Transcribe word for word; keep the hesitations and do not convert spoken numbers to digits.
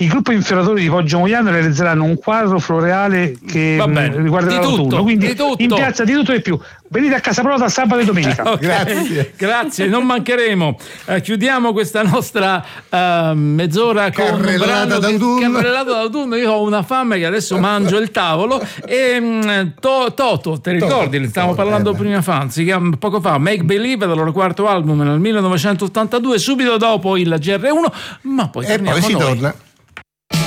il gruppo Infioratori di Poggio Mogliano realizzeranno un quadro floreale che mh, riguarderà l'autunno, quindi di tutto. In piazza di tutto e più. Venite a Casaprota sabato e domenica. Okay. Grazie. Grazie, non mancheremo. Eh, chiudiamo questa nostra uh, mezz'ora con un brano Carrellata d'autunno. Io ho una fame che adesso mangio il tavolo. E um, to, Toto, ti ricordi? Ne stavamo parlando prima fa, si chiama poco fa, Make Believe, dal loro quarto album nel millenovecentottantadue, subito dopo il G R uno, ma poi e poi si noi. torna.